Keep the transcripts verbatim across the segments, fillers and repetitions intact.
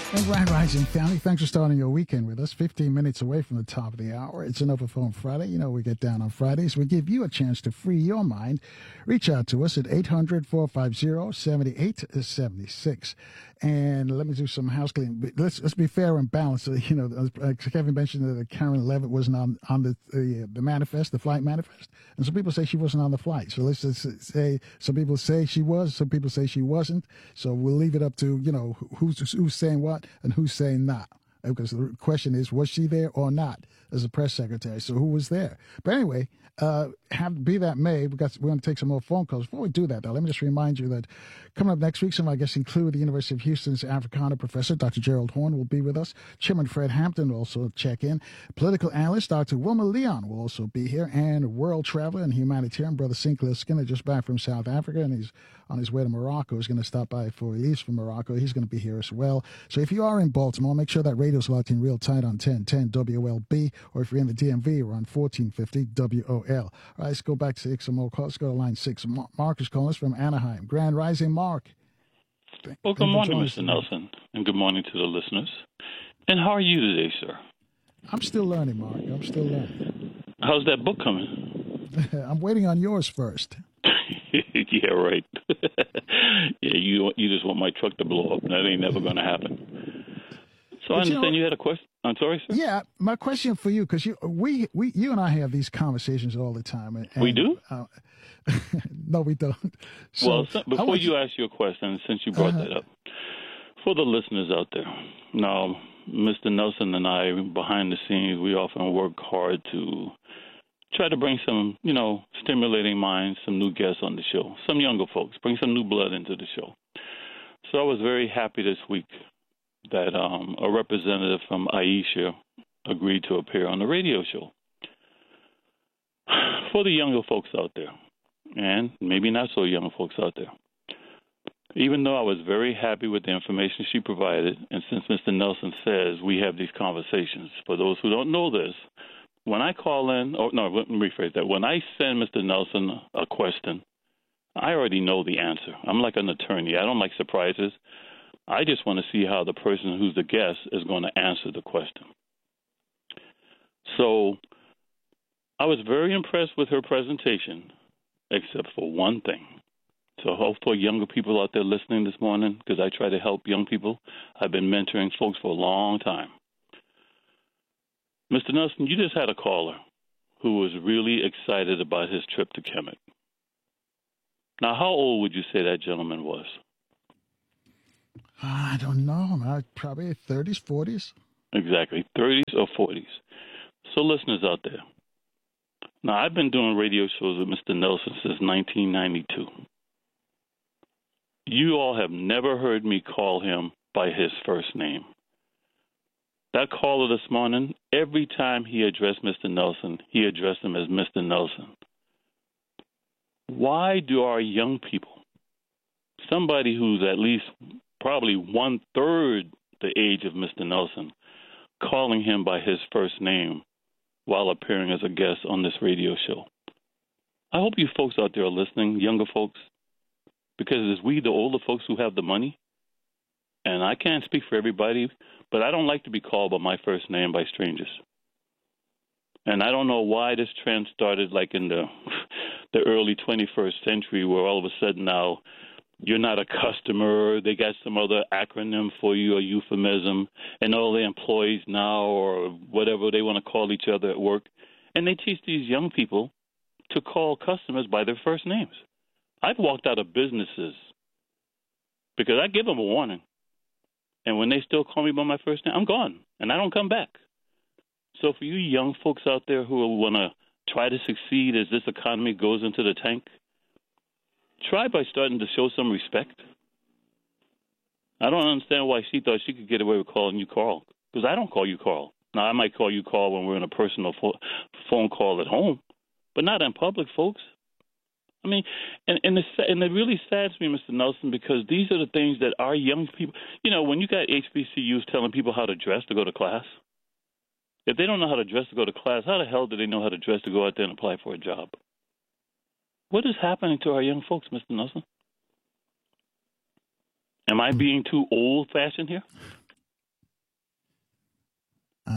And Grand Rising family, thanks for starting your weekend with us. fifteen minutes away from the top of the hour. It's an Open Phone Friday. You know, we get down on Fridays. We give you a chance to free your mind. Reach out to us at eight hundred, four five zero, seven eight seven six. And let me do some house cleaning. Let's let's be fair and balanced. Uh, You know, uh, Kevin mentioned that Karen Levitt wasn't on, on the, the the manifest, the flight manifest. And some people say she wasn't on the flight. So let's just say some people say she was, some people say she wasn't. So we'll leave it up to, you know, who's who's saying what and who's saying not. Because the question is, was she there or not as a press secretary? So who was there? But anyway, uh, have be that may, we got, we're going to take some more phone calls. Before we do that, though, let me just remind you that coming up next week, some of our guests include the University of Houston's Africana professor, Doctor Gerald Horn, will be with us. Chairman Fred Hampton will also check in. Political analyst Doctor Wilma Leon will also be here. And world traveler and humanitarian Brother Sinclair Skinner, just back from South Africa, and he's on his way to Morocco. He's going to stop by before he leaves from Morocco. He's going to be here as well. So if you are in Baltimore, make sure that radio's locked in real tight on ten ten W O L B, or if you're in the D M V, we're on fourteen fifty W O L. All right, let's go back to take some more calls. Let's go to line six. Mark is calling us from Anaheim. Grand Rising, Mark. Well, good morning, Mister Nelson, and good morning to the listeners. And how are you today, sir? I'm still learning, Mark. I'm still learning. How's that book coming? I'm waiting on yours first. Yeah, right. Yeah, you you just want my truck to blow up. That ain't never going to happen. So but I understand you, know, you had a question. I'm sorry, sir. Yeah, my question for you, because you we we you and I have these conversations all the time. And, we do? Uh, no, we don't. So, well, so, before you, you ask your question, since you brought uh, that up, for the listeners out there, now, Mister Nelson and I, behind the scenes, we often work hard to try to bring some, you know, stimulating minds, some new guests on the show, some younger folks, bring some new blood into the show. So I was very happy this week that um, a representative from Aisha agreed to appear on the radio show. For the younger folks out there, and maybe not so young folks out there, even though I was very happy with the information she provided, and since Mister Nelson says we have these conversations, for those who don't know this, when I call in, or no, let me rephrase that. When I send Mister Nelson a question, I already know the answer. I'm like an attorney. I don't like surprises. I just want to see how the person who's the guest is going to answer the question. So I was very impressed with her presentation, except for one thing. So hopefully younger people out there listening this morning, because I try to help young people. I've been mentoring folks for a long time. Mister Nelson, you just had a caller who was really excited about his trip to Kemet. Now, how old would you say that gentleman was? I don't know. Probably thirties, forties. Exactly, thirties or forties. So listeners out there, now I've been doing radio shows with Mister Nelson since nineteen ninety-two. You all have never heard me call him by his first name. That caller this morning, every time he addressed Mister Nelson, he addressed him as Mister Nelson. Why do our young people, somebody who's at least probably one-third the age of Mister Nelson, calling him by his first name while appearing as a guest on this radio show? I hope you folks out there are listening, younger folks, because it's we, the older folks, who have the money. And I can't speak for everybody, but I don't like to be called by my first name by strangers. And I don't know why this trend started like in the the early twenty-first century, where all of a sudden now you're not a customer. They got some other acronym for you, a euphemism, and all the employees now, or whatever they want to call each other at work. And they teach these young people to call customers by their first names. I've walked out of businesses because I give them a warning. And when they still call me by my first name, I'm gone, and I don't come back. So for you young folks out there who want to try to succeed as this economy goes into the tank, try by starting to show some respect. I don't understand why she thought she could get away with calling you Carl, because I don't call you Carl. Now, I might call you Carl when we're in a personal fo- phone call at home, but not in public, folks. I mean, and, and, it's, and it really saddens me, Mister Nelson, because these are the things that our young people, you know, when you got H B C Us telling people how to dress to go to class, if they don't know how to dress to go to class, how the hell do they know how to dress to go out there and apply for a job? What is happening to our young folks, Mister Nelson? Am I being too old-fashioned here?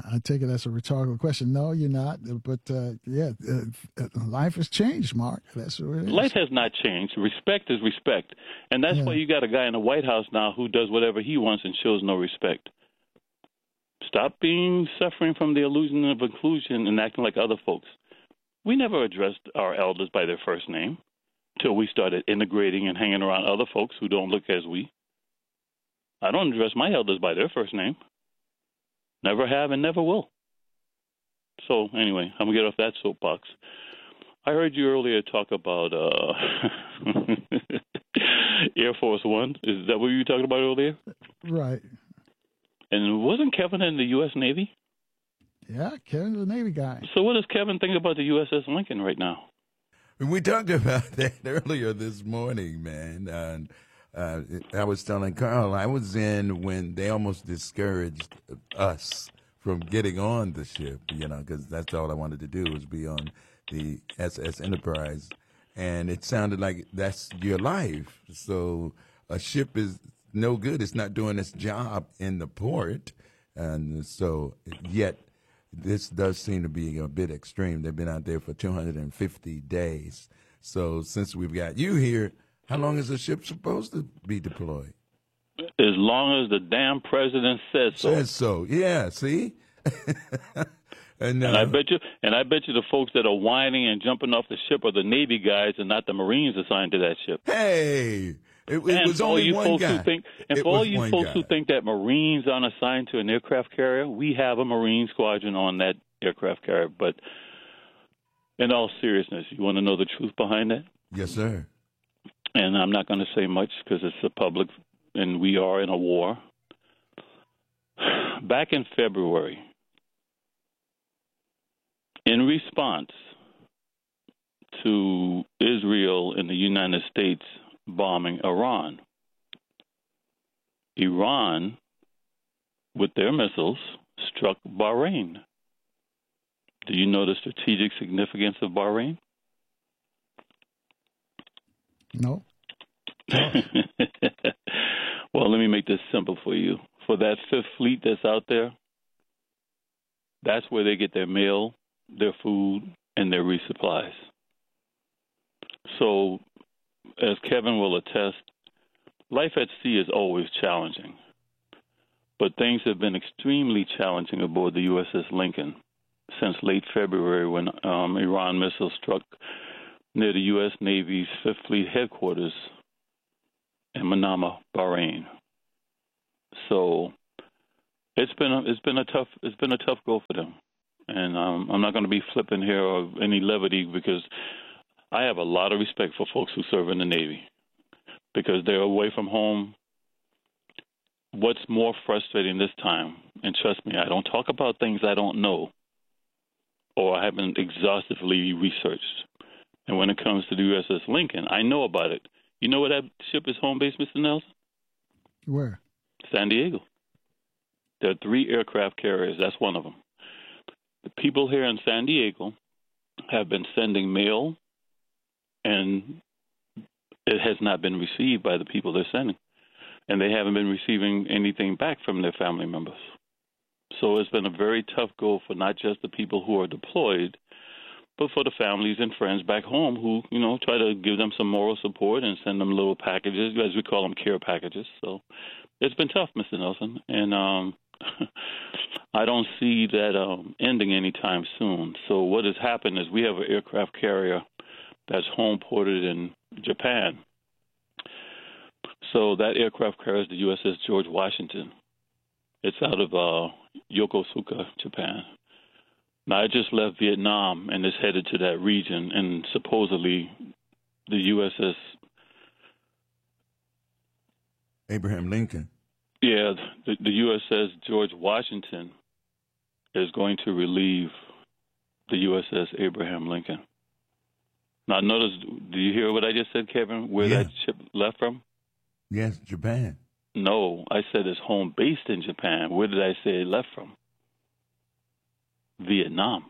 I take it as a rhetorical question. No, you're not. But uh, yeah, uh, life has changed, Mark. That's what it is. Life has not changed. Respect is respect. And that's Yeah. why you got a guy in the White House now who does whatever he wants and shows no respect. Stop being suffering from the illusion of inclusion and acting like other folks. We never addressed our elders by their first name till we started integrating and hanging around other folks who don't look as we. I don't address my elders by their first name. Never have and never will. So anyway, I'm going to get off that soapbox. I heard you earlier talk about uh, Air Force One. Is that what you were talking about earlier? Right. And wasn't Kevin in the U S Navy? Yeah, Kevin's a Navy guy. So what does Kevin think about the U S S Lincoln right now? We talked about that earlier this morning, man. And uh, I was telling Carl, I was in when they almost discouraged us from getting on the ship, you know, because that's all I wanted to do was be on the S S Enterprise. And it sounded like that's your life. So a ship is no good. It's not doing its job in the port. And so yet this does seem to be a bit extreme. They've been out there for two hundred fifty days. So since we've got you here, how long is the ship supposed to be deployed? As long as the damn president says so. Says so. Yeah, see? and, uh, and I bet you and I bet you the folks that are whining and jumping off the ship are the Navy guys and not the Marines assigned to that ship. Hey, it, it and was for all only you one folks guy. Who think, and it for all was you one folks guy. who think that Marines aren't assigned to an aircraft carrier, we have a Marine squadron on that aircraft carrier. But in all seriousness, you want to know the truth behind that? Yes, sir. And I'm not going to say much because it's a public, and we are in a war. Back in February, in response to Israel and the United States bombing Iran, Iran, with their missiles, struck Bahrain. Do you know the strategic significance of Bahrain? No. Well, let me make this simple for you. For that Fifth Fleet that's out there, that's where they get their mail, their food, and their resupplies. So, as Kevin will attest, life at sea is always challenging. But things have been extremely challenging aboard the U S S Lincoln since late February when um, Iran missiles struck near the U S Navy's Fifth Fleet headquarters in Manama, Bahrain. So it's been a, it's been a tough it's been a tough go for them, and um, I'm not going to be flipping here or any levity because I have a lot of respect for folks who serve in the Navy because they're away from home. What's more frustrating this time, and trust me, I don't talk about things I don't know or I haven't exhaustively researched. And when it comes to the U S S Lincoln, I know about it. You know where that ship is home base, Mister Nelson? Where? San Diego. There are three aircraft carriers. That's one of them. The people here in San Diego have been sending mail, and it has not been received by the people they're sending. And they haven't been receiving anything back from their family members. So it's been a very tough go for not just the people who are deployed, but for the families and friends back home who, you know, try to give them some moral support and send them little packages, as we call them, care packages. So it's been tough, Mister Nelson, and um, I don't see that um, ending anytime soon. So what has happened is we have an aircraft carrier that's home ported in Japan. So that aircraft carrier is the U S S George Washington. It's out of uh, Yokosuka, Japan. Now, I just left Vietnam and is headed to that region, and supposedly the U S S Abraham Lincoln. Yeah, the, the U S S George Washington is going to relieve the U S S Abraham Lincoln. Now, notice, do you hear what I just said, Kevin, where Yeah. that ship left from? Yes, Japan. No, I said it's home based in Japan. Where did I say it left from? Vietnam.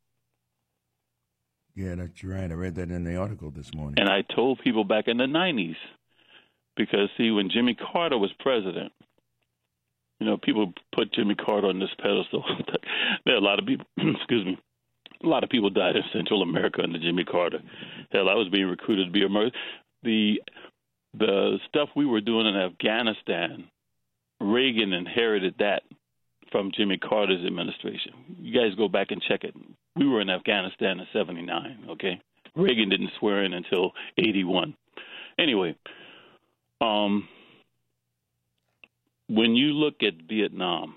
Yeah, that's right. I read that in the article this morning. And I told people back in the nineties, because, see, when Jimmy Carter was president, You know, people put Jimmy Carter on this pedestal. There are a lot of people, excuse me, a lot of people died in Central America under Jimmy Carter. Hell, I was being recruited to be a murderer. The, the stuff we were doing in Afghanistan, Reagan inherited that from Jimmy Carter's administration. You guys go back and check it. We were in Afghanistan in seventy-nine, okay? Reagan didn't swear in until eighty-one. Anyway, um, when you look at Vietnam,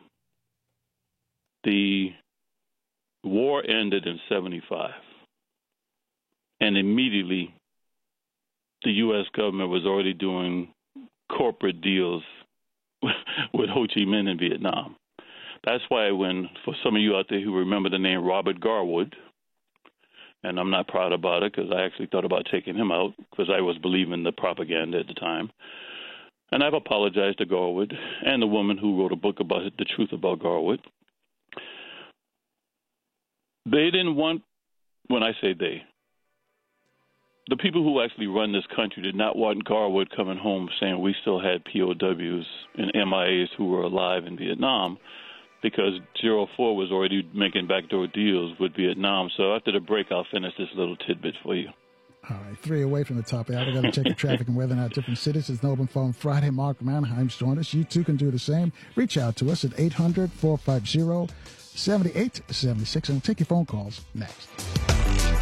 the war ended in seventy-five, and immediately the U S government was already doing corporate deals with Ho Chi Minh in Vietnam. That's why when, for some of you out there who remember the name Robert Garwood, and I'm not proud about it because I actually thought about taking him out because I was believing the propaganda at the time. And I've apologized to Garwood and the woman who wrote a book about it, The Truth About Garwood. They didn't want, when I say they, the people who actually run this country did not want Garwood coming home saying we still had P O Ws and M I As who were alive in Vietnam, because Gerald Ford was already making backdoor deals with Vietnam. So after the break, I'll finish this little tidbit for you. All right, three away from the top of the hour. We're going to check the traffic and weather in our different cities. It's an open phone Friday. Mark Mannheim's joined us. You too can do the same. Reach out to us at eight hundred, four five zero, seven eight seven six, and we'll take your phone calls next.